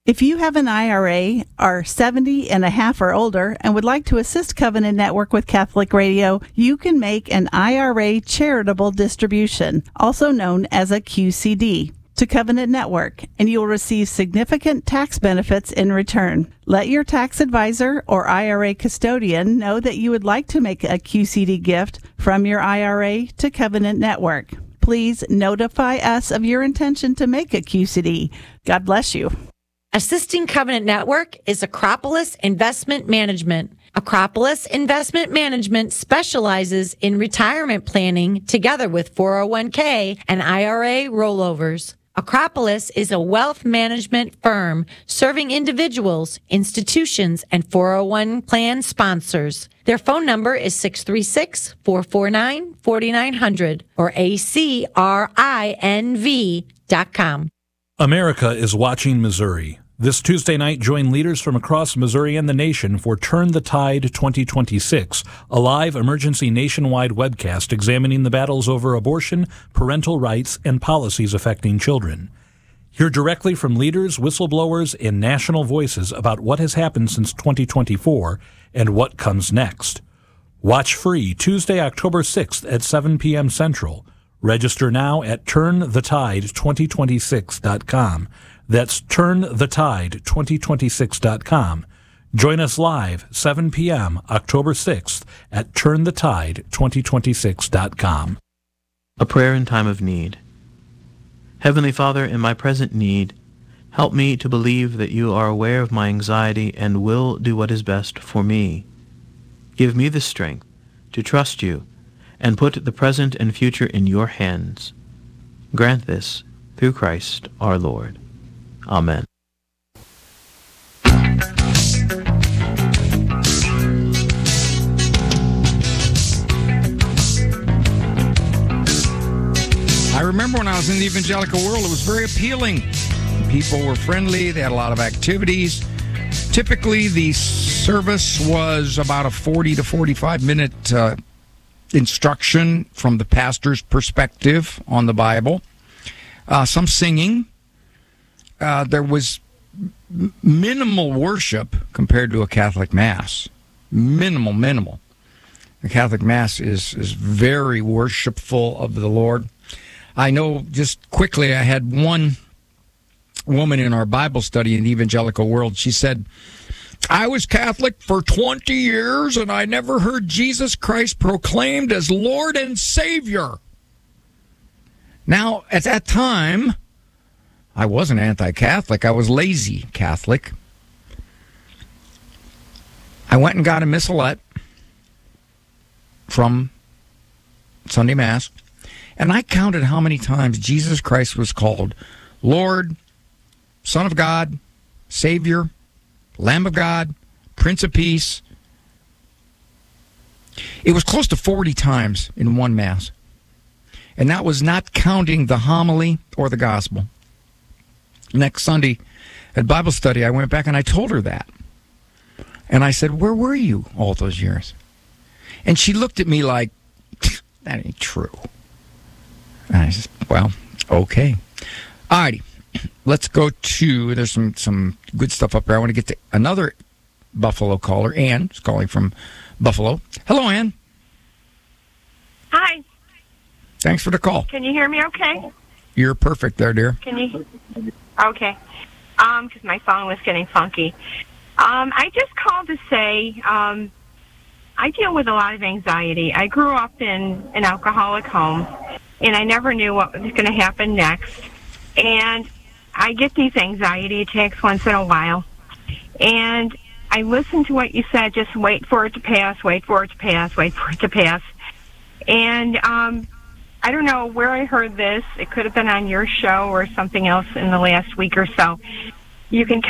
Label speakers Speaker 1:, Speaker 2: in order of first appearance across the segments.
Speaker 1: If you have an IRA, are 70 and a half or older, and would like to assist Covenant Network with Catholic Radio, you can make an IRA charitable distribution, also known as a QCD, to Covenant Network, and you will receive significant tax benefits in return. Let your tax advisor or IRA custodian know that you would like to make a QCD gift from your IRA to Covenant Network. Please notify us of your intention to make a QCD. God bless you.
Speaker 2: Assisting Covenant Network is Acropolis Investment Management. Acropolis Investment Management specializes in retirement planning together with 401k and IRA rollovers. Acropolis is a wealth management firm serving individuals, institutions, and 401 plan sponsors. Their phone number is 636-449-4900 or acrinv.com.
Speaker 3: America is watching Missouri. This Tuesday night, join leaders from across Missouri and the nation for Turn the Tide 2026, a live emergency nationwide webcast examining the battles over abortion, parental rights, and policies affecting children. Hear directly from leaders, whistleblowers, and national voices about what has happened since 2024 and what comes next. Watch free Tuesday, October 6th at 7 p.m. Central. Register now at turnthetide2026.com. That's turnthetide2026.com. Join us live 7 p.m. October 6th at turnthetide2026.com.
Speaker 4: A prayer in time of need. Heavenly Father, in my present need, help me to believe that you are aware of my anxiety and will do what is best for me. Give me the strength to trust you and put the present and future in your hands. Grant this through Christ our Lord. Amen.
Speaker 5: I remember when I was in the evangelical world, it was very appealing. People were friendly. They had a lot of activities. Typically, the service was about a 40 to 45-minute instruction from the pastor's perspective on the Bible. Some singing. There was minimal worship compared to a Catholic Mass. Minimal. The Catholic Mass is very worshipful of the Lord. I know, just quickly, I had one woman in our Bible study in the evangelical world. She said, I was Catholic for 20 years, and I never heard Jesus Christ proclaimed as Lord and Savior. Now, at that time, I wasn't anti-Catholic. I was lazy Catholic. I went and got a missalette from Sunday Mass, and I counted how many times Jesus Christ was called Lord, Son of God, Savior, Lamb of God, Prince of Peace. It was close to 40 times in one Mass. And that was not counting the homily or the gospel. Next Sunday at Bible study, I went back and I told her that. And I said, where were you all those years? And she looked at me like, that ain't true. And I said, well, okay. All righty. Let's go to, there's some good stuff up there. I want to get to another Buffalo caller. Ann is calling from Buffalo. Hello, Ann.
Speaker 6: Hi.
Speaker 5: Thanks for the call.
Speaker 6: Can you hear me okay?
Speaker 5: You're perfect there, dear.
Speaker 6: Can you? Okay. Because my phone was getting funky. I just called to say I deal with a lot of anxiety. I grew up in an alcoholic home, and I never knew what was going to happen next. And I get these anxiety attacks once in a while. And I listened to what you said, just wait for it to pass, wait for it to pass, wait for it to pass. And I don't know where I heard this. It could have been on your show or something else in the last week or so. You can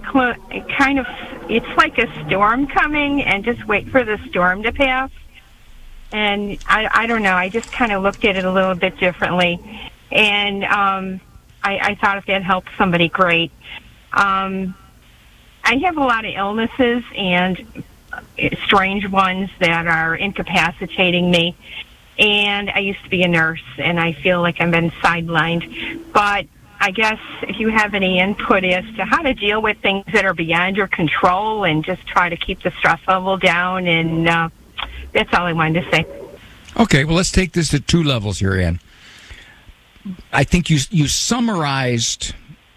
Speaker 6: it's like a storm coming, and just wait for the storm to pass. And I don't know. I just kind of looked at it a little bit differently. And I thought if that helped somebody, great. I have a lot of illnesses and strange ones that are incapacitating me. And I used to be a nurse, and I feel like I've been sidelined. But I guess if you have any input as to how to deal with things that are beyond your control and just try to keep the stress level down. And that's all I wanted to say.
Speaker 5: Okay, well, let's take this to two levels here, Ann. I think you summarized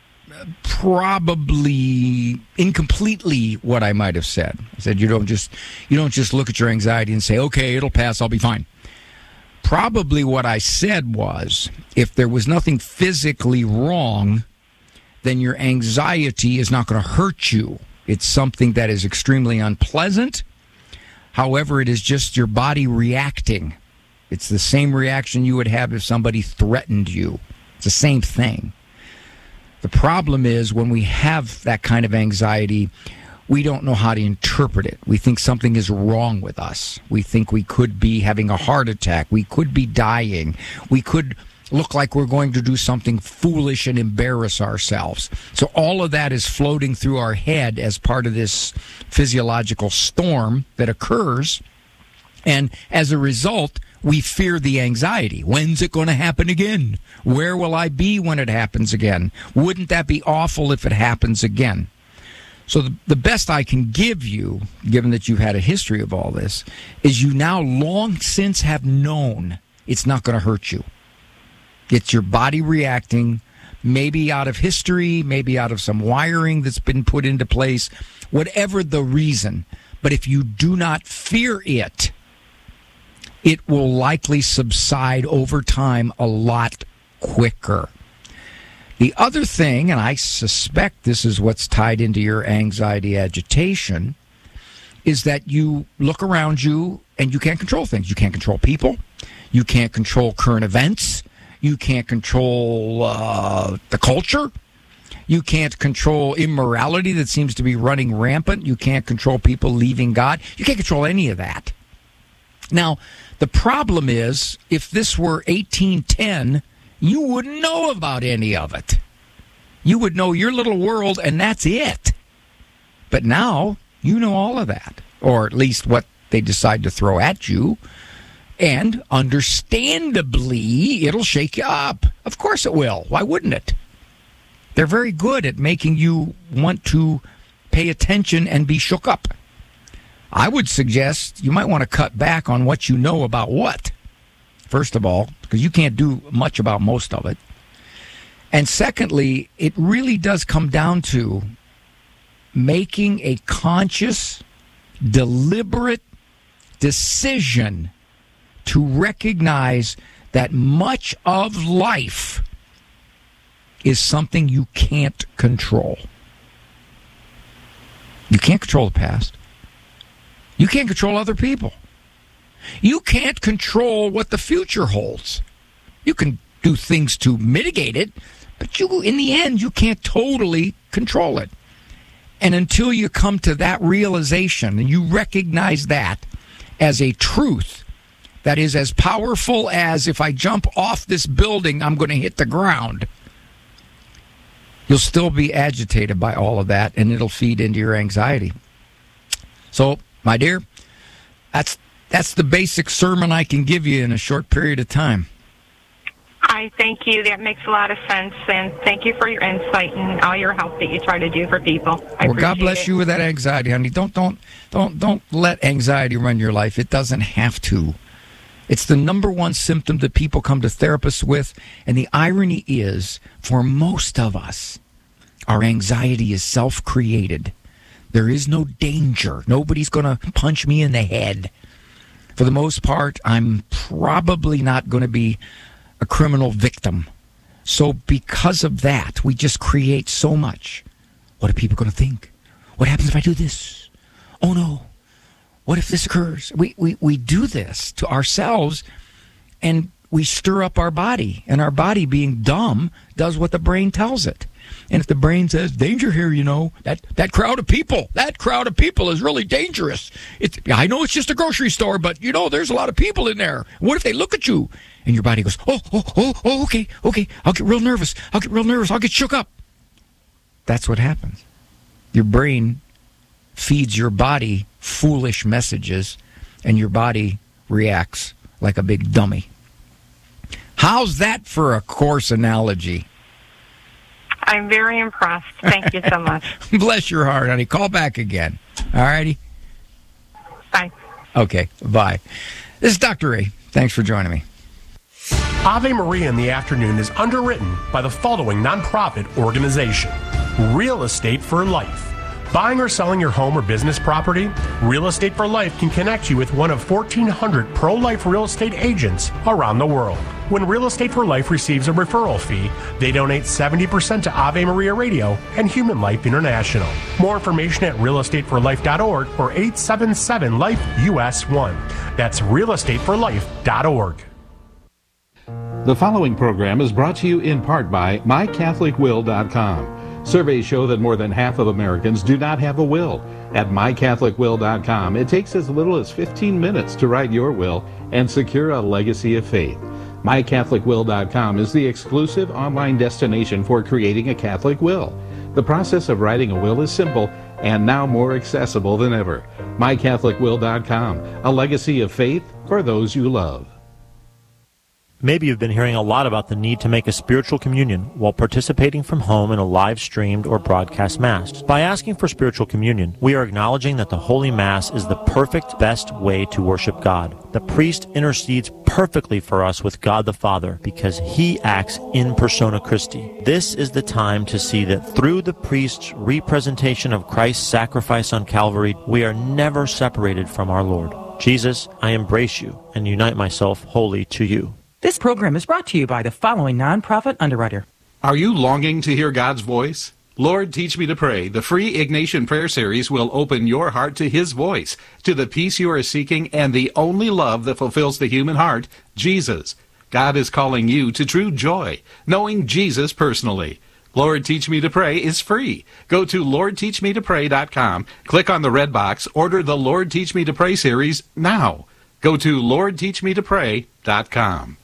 Speaker 5: probably incompletely what I might have said. I said you don't just look at your anxiety and say, okay, it'll pass, I'll be fine. Probably what I said was, if there was nothing physically wrong, then your anxiety is not going to hurt you. It's something that is extremely unpleasant. However, it is just your body reacting. It's the same reaction you would have if somebody threatened you. It's the same thing. The problem is when we have that kind of anxiety, we don't know how to interpret it. We think something is wrong with us. We think we could be having a heart attack. We could be dying. We could look like we're going to do something foolish and embarrass ourselves. So all of that is floating through our head as part of this physiological storm that occurs. And as a result, we fear the anxiety. When's it going to happen again? Where will I be when it happens again? Wouldn't that be awful if it happens again? So the best I can give you, given that you've had a history of all this, is you now long since have known it's not going to hurt you. It's your body reacting, maybe out of history, maybe out of some wiring that's been put into place, whatever the reason. But if you do not fear it, it will likely subside over time a lot quicker. The other thing, and I suspect this is what's tied into your anxiety agitation, is that you look around you and you can't control things. You can't control people. You can't control current events. You can't control the culture. You can't control immorality that seems to be running rampant. You can't control people leaving God. You can't control any of that. Now, the problem is, if this were 1810, you wouldn't know about any of it. You would know your little world, and that's it. But now, you know all of that, or at least what they decide to throw at you. And understandably, it'll shake you up. Of course it will. Why wouldn't it? They're very good at making you want to pay attention and be shook up. I would suggest you might want to cut back on what you know about what, first of all, because you can't do much about most of it. And secondly, it really does come down to making a conscious, deliberate decision to recognize that much of life is something you can't control. You can't control the past. You can't control other people. You can't control what the future holds. You can do things to mitigate it, but in the end, you can't totally control it. And until you come to that realization and you recognize that as a truth that is as powerful as if I jump off this building, I'm going to hit the ground, you'll still be agitated by all of that, and it'll feed into your anxiety. So, my dear, that's the basic sermon I can give you in a short period of time.
Speaker 6: I thank you. That makes a lot of sense, and thank you for your insight and all your help that you try to do for people.
Speaker 5: Well, God bless you with that anxiety, honey. Don't let anxiety run your life. It doesn't have to. It's the number one symptom that people come to therapists with, and the irony is, for most of us, our anxiety is self-created. There is no danger. Nobody's going to punch me in the head. For the most part, I'm probably not going to be a criminal victim. So because of that, we just create so much. What are people going to think? What happens if I do this? Oh, no. What if this occurs? We do this to ourselves, and we stir up our body. And our body, being dumb, does what the brain tells it. And if the brain says, danger here, that crowd of people is really dangerous. I know it's just a grocery store, but, there's a lot of people in there. What if they look at you? And your body goes, okay. I'll get real nervous. I'll get shook up. That's what happens. Your brain feeds your body foolish messages, and your body reacts like a big dummy. How's that for a coarse analogy?
Speaker 6: I'm very impressed. Thank you so much.
Speaker 5: Bless your heart, honey. Call back again. All righty?
Speaker 6: Bye.
Speaker 5: Okay, bye. This is Dr. Ray. Thanks for joining me.
Speaker 7: Ave Maria in the Afternoon is underwritten by the following nonprofit organization: Real Estate for Life. Buying or selling your home or business property? Real Estate for Life can connect you with one of 1,400 pro-life real estate agents around the world. When Real Estate for Life receives a referral fee, they donate 70% to Ave Maria Radio and Human Life International. More information at realestateforlife.org or 877-LIFE-US1. That's realestateforlife.org.
Speaker 8: The following program is brought to you in part by MyCatholicWill.com. Surveys show that more than half of Americans do not have a will. At MyCatholicWill.com, it takes as little as 15 minutes to write your will and secure a legacy of faith. MyCatholicWill.com is the exclusive online destination for creating a Catholic will. The process of writing a will is simple and now more accessible than ever. MyCatholicWill.com, a legacy of faith for those you love.
Speaker 9: Maybe you've been hearing a lot about the need to make a spiritual communion while participating from home in a live-streamed or broadcast Mass. By asking for spiritual communion, we are acknowledging that the Holy Mass is the perfect, best way to worship God. The priest intercedes perfectly for us with God the Father because he acts in persona Christi. This is the time to see that through the priest's representation of Christ's sacrifice on Calvary, we are never separated from our Lord. Jesus, I embrace you and unite myself wholly to you.
Speaker 10: This program is brought to you by the following nonprofit underwriter.
Speaker 8: Are you longing to hear God's voice? Lord, Teach Me to Pray, the free Ignatian Prayer Series will open your heart to His voice, to the peace you are seeking, and the only love that fulfills the human heart, Jesus. God is calling you to true joy, knowing Jesus personally. Lord, Teach Me to Pray is free. Go to LordTeachMeToPray.com, click on the red box, order the Lord, Teach Me to Pray series now. Go to LordTeachMeToPray.com.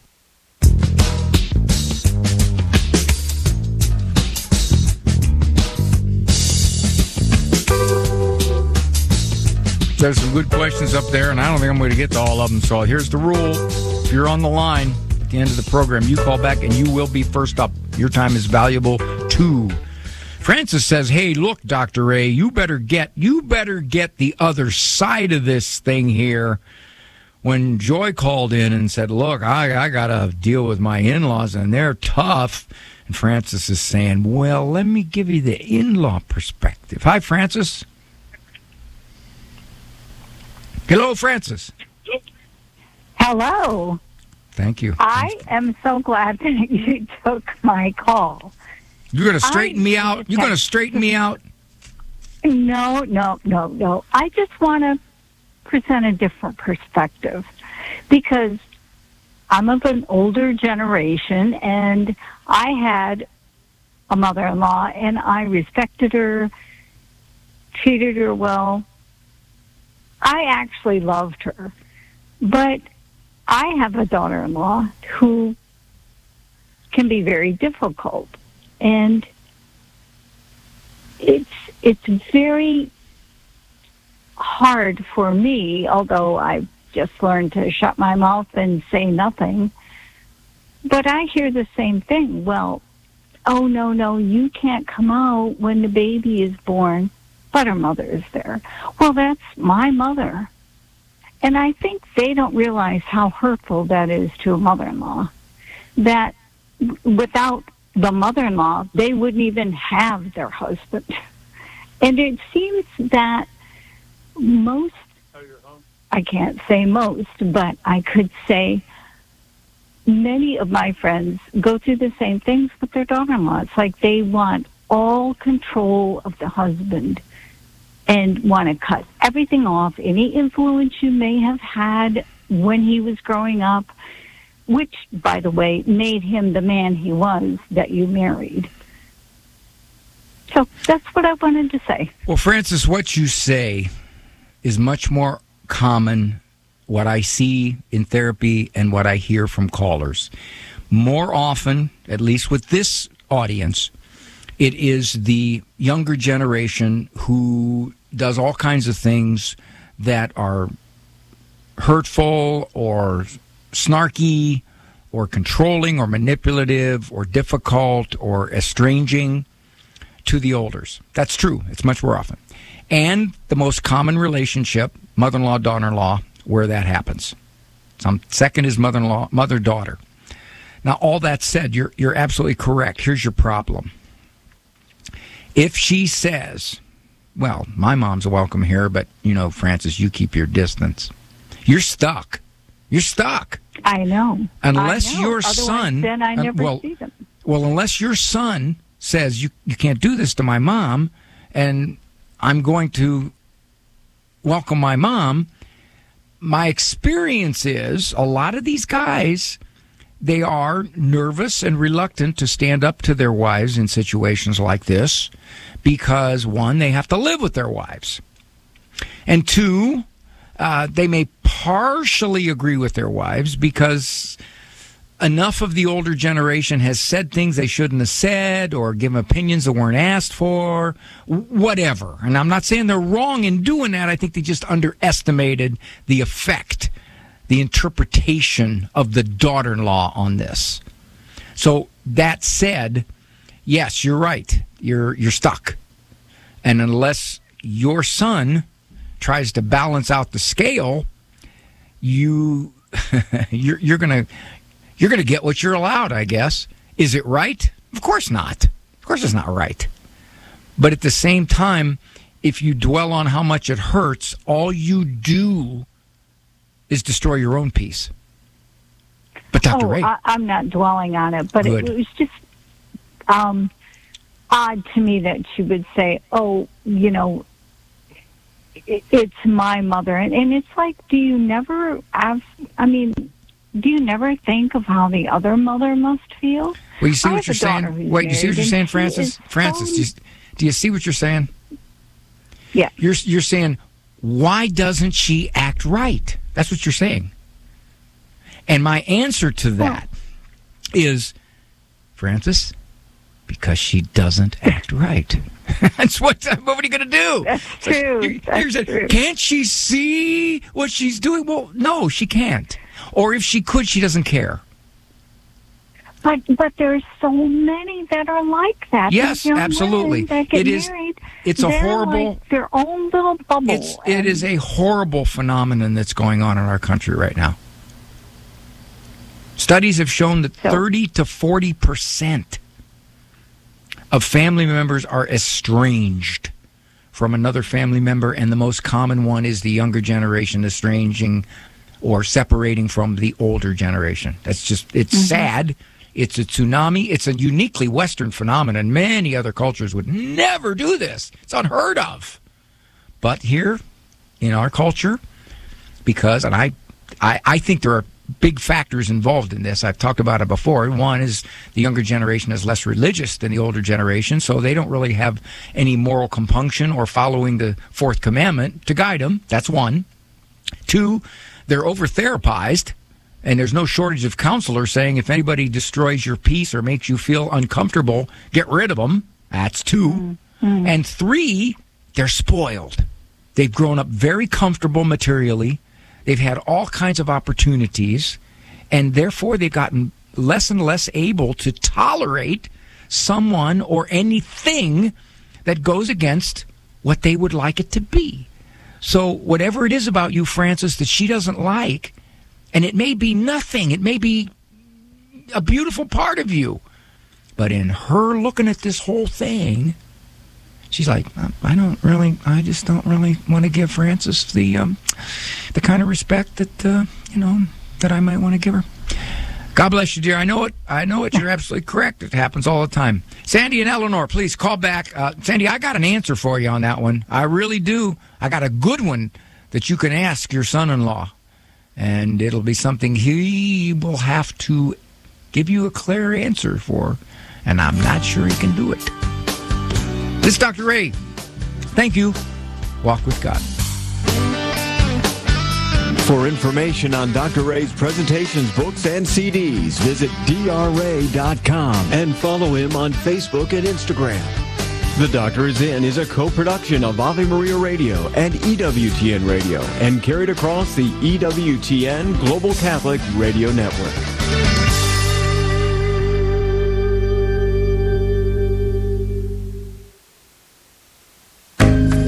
Speaker 5: There's some good questions up there, and I don't think I'm going to get to all of them. So here's the rule. If you're on the line at the end of the program, you call back and you will be first up. Your time is valuable too. Francis says, hey, look, Dr. Ray, you better get the other side of this thing here. When Joy called in and said, look, I got to deal with my in-laws, and they're tough. And Francis is saying, well, let me give you the in-law perspective. Hi, Francis. Hello, Francis.
Speaker 11: Hello.
Speaker 5: Thank you.
Speaker 11: I am so glad that you took my call.
Speaker 5: You're going to straighten me out? You're going to straighten me out?
Speaker 11: No. I just want to present a different perspective because I'm of an older generation, and I had a mother-in-law, and I respected her, treated her well. I actually loved her, but I have a daughter-in-law who can be very difficult, and it's very hard for me, although I've just learned to shut my mouth and say nothing. But I hear the same thing. Well, oh, no, you can't come out when the baby is born, but her mother is there. Well, that's my mother. And I think they don't realize how hurtful that is to a mother-in-law, that without the mother-in-law, they wouldn't even have their husband. And it seems that most, I can't say most, but I could say many of my friends go through the same things with their daughter-in-law. It's like they want all control of the husband and want to cut everything off, any influence you may have had when he was growing up, which, by the way, made him the man he was that you married. So that's what I wanted to say.
Speaker 5: Well, Francis, what you say is much more common, what I see in therapy and what I hear from callers. More often, at least with this audience, it is the younger generation who does all kinds of things that are hurtful or snarky or controlling or manipulative or difficult or estranging. to the olders. That's true. It's much more often. And the most common relationship, mother-in-law, daughter-in-law, where that happens. Second is mother-in-law, mother-daughter. Now, all that said, you're absolutely correct. Here's your problem. If she says, well, my mom's welcome here, but, Frances, you keep your distance. You're stuck. You're stuck.
Speaker 11: I know.
Speaker 5: Unless your son...
Speaker 11: then I never see them.
Speaker 5: Well, unless your son says, you can't do this to my mom, and I'm going to welcome my mom, my experience is a lot of these guys, they are nervous and reluctant to stand up to their wives in situations like this because, one, they have to live with their wives. And two, they may partially agree with their wives because enough of the older generation has said things they shouldn't have said or given opinions that weren't asked for, whatever. And I'm not saying they're wrong in doing that. I think they just underestimated the effect, the interpretation of the daughter-in-law on this. So that said, yes, you're right. You're stuck. And unless your son tries to balance out the scale, you're gonna get what you're allowed, I guess. Is it right? Of course not. Of course it's not right. But at the same time, if you dwell on how much it hurts, all you do is destroy your own peace. But Dr. Ray,
Speaker 11: I'm not dwelling on it, but
Speaker 5: Good.
Speaker 11: it was just odd to me that she would say, it's my mother. And it's like, do you never think of how the other mother must feel?
Speaker 5: Well, you see what you're saying? Wait, you see what you're saying, Frances? Frances, do you see what you're saying?
Speaker 11: Yeah.
Speaker 5: You're saying, why doesn't she act right? That's what you're saying. And my answer to that is, Frances, because she doesn't act right. That's what are you going to do?
Speaker 11: That's true. That's true.
Speaker 5: Can't she see what she's doing? Well, no, she can't. Or if she could, she doesn't care.
Speaker 11: But there's so many that are like that.
Speaker 5: Yes, absolutely.
Speaker 11: That get married,
Speaker 5: it's a horrible,
Speaker 11: like their own little bubble.
Speaker 5: It is a horrible phenomenon that's going on in our country right now. Studies have shown that 30 to 40% of family members are estranged from another family member, and the most common one is the younger generation estranging or separating from the older generation. That's just, it's sad. It's a tsunami. It's a uniquely Western phenomenon. Many other cultures would never do this. It's unheard of. But here, in our culture, because, and I think there are big factors involved in this. I've talked about it before. One is the younger generation is less religious than the older generation, so they don't really have any moral compunction or following the fourth commandment to guide them. That's one. Two, they're over-therapized, and there's no shortage of counselors saying if anybody destroys your peace or makes you feel uncomfortable, get rid of them. That's two. And three, they're spoiled. They've grown up very comfortable materially. They've had all kinds of opportunities, and therefore they've gotten less and less able to tolerate someone or anything that goes against what they would like it to be. So whatever it is about you, Frances, that she doesn't like, and it may be nothing, it may be a beautiful part of you, but in her looking at this whole thing, she's like, I just don't really want to give Frances the kind of respect that that I might want to give her. God bless you, dear. I know it. You're absolutely correct. It happens all the time. Sandy and Eleanor, please call back. Sandy, I got an answer for you on that one. I really do. I got a good one that you can ask your son-in-law, and it'll be something he will have to give you a clear answer for, and I'm not sure he can do it. This is Dr. Ray. Thank you. Walk with God.
Speaker 12: For information on Dr. Ray's presentations, books, and CDs, visit drray.com and follow him on Facebook and Instagram. The Doctor Is In is a co-production of Ave Maria Radio and EWTN Radio and carried across the EWTN Global Catholic Radio Network.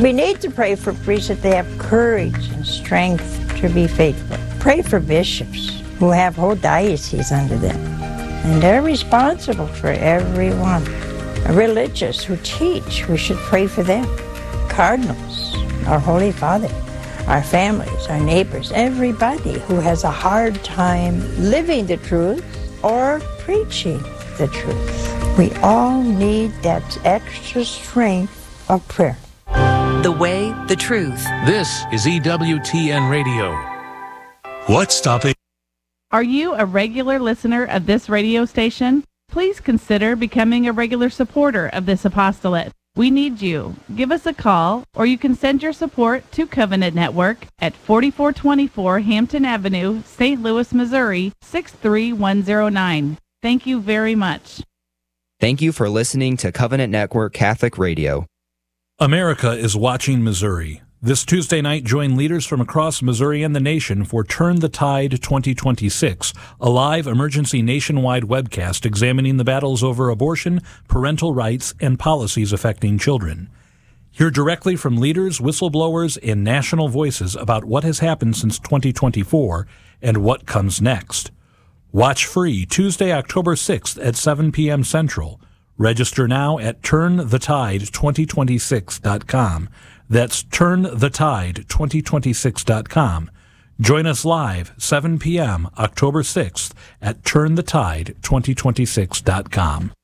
Speaker 13: We need to pray for priests that they have courage and strength to be faithful. Pray for bishops who have whole dioceses under them, and they're responsible for everyone. Religious who teach, we should pray for them. Cardinals, our Holy Father, our families, our neighbors, everybody who has a hard time living the truth or preaching the truth. We all need that extra strength of prayer.
Speaker 14: The way, the truth.
Speaker 3: This is EWTN Radio.
Speaker 15: What's stopping?
Speaker 1: Are you a regular listener of this radio station? Please consider becoming a regular supporter of this apostolate. We need you. Give us a call, or you can send your support to Covenant Network at 4424 Hampton Avenue, St. Louis, Missouri, 63109. Thank you very much.
Speaker 16: Thank you for listening to Covenant Network Catholic Radio.
Speaker 3: America is watching Missouri. This Tuesday night, join leaders from across Missouri and the nation for Turn the Tide 2026, a live emergency nationwide webcast examining the battles over abortion, parental rights, and policies affecting children. Hear directly from leaders, whistleblowers, and national voices about what has happened since 2024 and what comes next. Watch free Tuesday, October 6th at 7 p.m. Central. Register now at turnthetide2026.com. That's turnthetide2026.com. Join us live 7 p.m. October 6th at turnthetide2026.com.